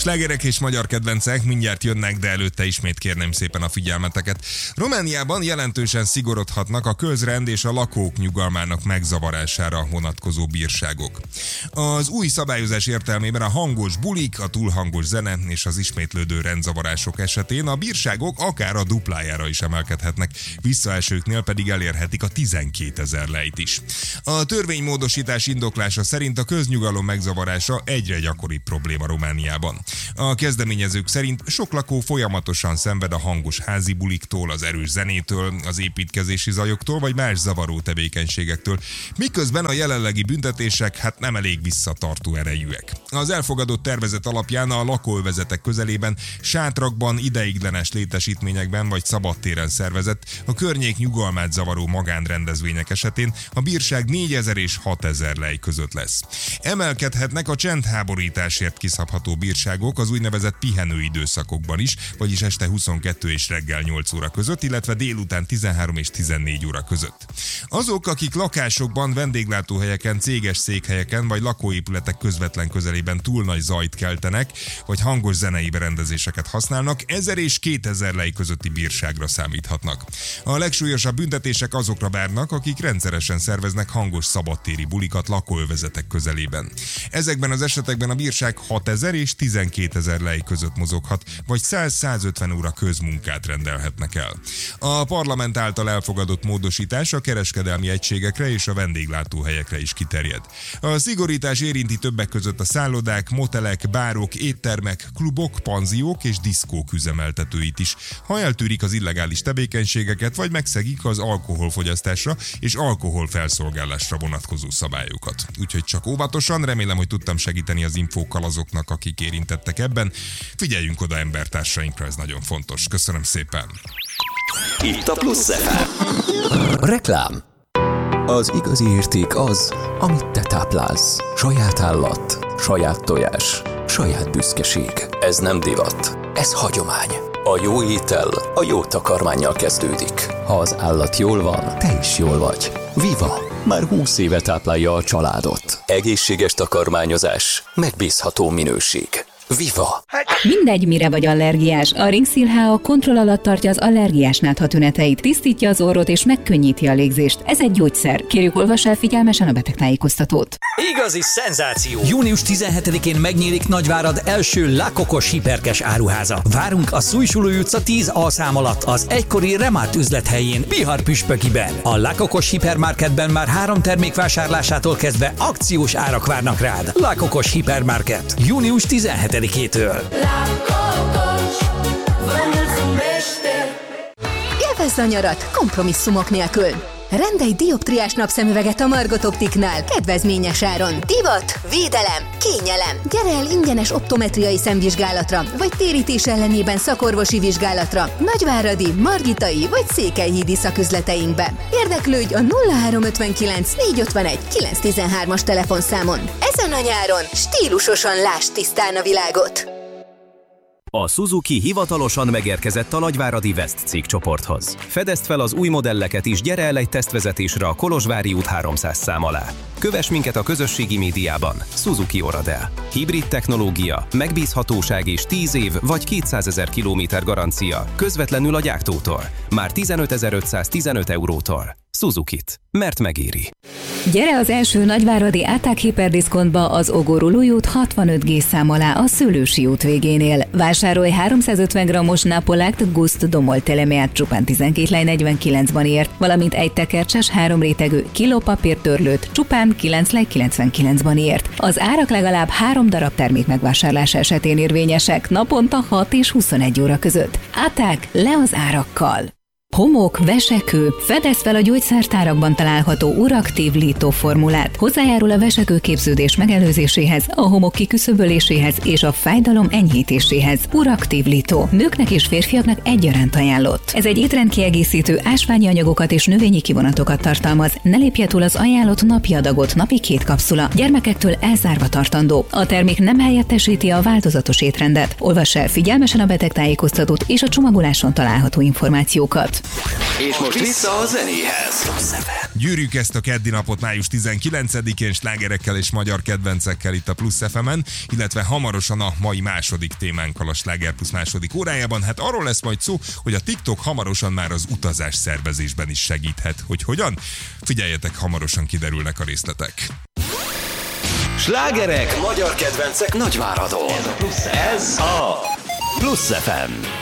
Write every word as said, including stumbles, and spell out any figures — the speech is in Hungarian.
slágerek és magyar kedvencek mindjárt jönnek, de előtte ismét kérném szépen a figyelmeteket. Romániában jelentősen szigorodhatnak a közrend és a lakók nyugalmának megzavarására vonatkozó bírságok. Az új szabályozás értelmében a hangos bulik, a túlhangos zene és az ismétlődő rendzavarások esetén a bírságok akár a duplájára is emelkedhetnek, visszaesőknél pedig elérhetik a tizenkétezer lejt is. A törvénymódosítás indoklása szerint a köznyugalom megzavarása egyre gyakoribb probléma Romániában. A kezdeményezők szerint sok lakó folyamatosan szenved a hangos házi buliktól, az erős zenétől, az építkezési zajoktól vagy más zavaró tevékenységektől, miközben a jelenlegi büntetések hát nem elég visszatartó erejűek. Az elfogadott tervezet alapján a lakóövezetek közelében, sátrakban, ideiglenes létesítményekben vagy szabadtéren szervezett, a környék nyugalmát zavaró magánrendezvények esetén a bírság négyezer és hatezer lej között lesz. Emelkedhetnek a csendháborításért kiszabható bírságok az úgynevezett pihenőidőszakokban is, vagyis este huszonkettő és reggel nyolc óra között, illetve délután tizenhárom és tizennégy óra között. Azok, akik lakásokban, vendéglátóhelyeken, céges székhelyeken vagy lakóépületek közvetlen közelében túl nagy zajt keltenek, vagy hangos zenei berendezéseket használnak, ezer és kétezer lej közötti bírságra számíthatnak. A legsúlyosabb büntetések azokra várnak, akik rendszeresen szerveznek hangos szabadtéri bulikat lakóövezetek közelében. Ezekben az esetekben a bírság hatezer és tizenkétezer lej között mozoghat, vagy száz-százötven óra közmunkát rendelhetnek el. A parlament által elfogadott módosítás a kereskedelmi egységekre és a vendéglátóhelyekre is kiterjed. A szigorítás érinti többek között a szállodák, motelek, bárok, éttermek, klubok, panziók és diszkók üzemeltetőit is, ha eltűrik az illegális tevékenységeket, vagy megszegik az alkoholfogyasztásra és alkoholfelszolgálásra vonatkozó szabályokat. Úgyhogy csak óvatosan, remélem, hogy tudtam segíteni az infókkal azoknak, akik érintettek ebben. Figyeljünk oda embertársainkra, ez nagyon fontos. Köszönöm szépen! Itt a Plusz ef em. Reklám. Az igazi érték az, amit te táplálsz. Saját állat, saját tojás, saját büszkeség. Ez nem divat, ez hagyomány. A jó étel a jó takarmánnyal kezdődik. Ha az állat jól van, te is jól vagy. Viva! Már húsz éve táplálja a családot. Egészséges takarmányozás, megbízható minőség. Viva! Mindegy, mire vagy allergiás, a Ringsil há á kontroll alatt tartja az allergiás nátha tüneteit, tisztítja az orrot és megkönnyíti a légzést. Ez egy gyógyszer. Kérjük, olvass el figyelmesen a betegtájékoztatót. Igazi szenzáció! június tizenhetedikén megnyílik Nagyvárad első Lákokos hiperkes áruháza. Várunk a Szújsulói utca tíz A szám alatt, az egykori Remárt üzlethelyén, Bihar püspökiben. A Lákokos hipermarketben már három termék vásárlásától kezdve akciós árak várnak rád. Lákokos hipermarket. június tizenhetedikétől. Élvezd a nyarat kompromisszumok nélkül. Rendelj dioptriás napszemüveget a Margot Optiknál kedvezményes áron. Divat, védelem, kényelem. Gyere el ingyenes optometriai szemvizsgálatra, vagy térítés ellenében szakorvosi vizsgálatra Nagyváradi, Margitai vagy Székelyhídi szaküzleteinkbe. Érdeklődj a nulla három ötvenkilenc négyszázötvenegy kilencszáztizenhármas telefonszámon. Ezen a nyáron stílusosan lásd tisztán a világot. A Suzuki hivatalosan megérkezett a nagyváradi West cégcsoporthoz. Fedezd fel az új modelleket is, gyere el egy tesztvezetésre a Kolozsvári út háromszáz szám alá. Kövess minket a közösségi médiában. Suzuki Oradel. Hibrid technológia, megbízhatóság és tíz év vagy kétszázezer kilométer garancia közvetlenül a gyártótól. Már tizenötezer-ötszáztizenöt eurótól. Suzukit, mert megéri. Gyere az első nagyváradi Áták hiperdiszkontba az Ogorulói út hatvanöt G szám alá a Szőlősi út végénél. Vásárolj háromszázötven grammos Napolakt Gust Domol telemeát csupán tizenkét lej negyvenkilenc ért, valamint egy tekercses három rétegű kilópapírtörlőt csupán kilenc lej kilencvenkilenc ért. Az árak legalább három darab termék megvásárlása esetén érvényesek, naponta hat és huszonegy óra között. Áták, le az árakkal! Homok, vesekő, fedezd fel a gyógyszertárakban található Uraktív Lító formulát. Hozzájárul a vesekőképződés megelőzéséhez, a homok kiküszöböléséhez és a fájdalom enyhítéséhez. Uraktív Lító. Nőknek és férfiaknak egyaránt ajánlott. Ez egy étrendkiegészítő, ásványi anyagokat és növényi kivonatokat tartalmaz. Ne lépje túl az ajánlott napi adagot, napi két kapszula. Gyermekektől elzárva tartandó. A termék nem helyettesíti a változatos étrendet. Olvass el figyelmesen a betegtájékoztatót és a csomagoláson található információkat. És most vissza a zenéhez. Gyűrjük ezt a keddi napot május tizenkilencedikén slágerekkel és magyar kedvencekkel itt a Plusz ef emen, illetve hamarosan a mai második témánkkal a Sláger Plusz második órájában. Hát arról lesz majd szó, hogy a TikTok hamarosan már az utazás szervezésben is segíthet. Hogy hogyan? Figyeljetek, hamarosan kiderülnek a részletek. Slágerek, magyar kedvencek Nagyváradon. Ez a Plusz ef em.